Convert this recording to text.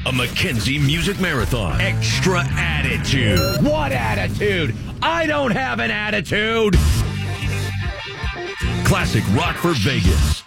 A Mackenzie Music Marathon. Extra attitude. What attitude? I don't have an attitude. Classic rock for Vegas.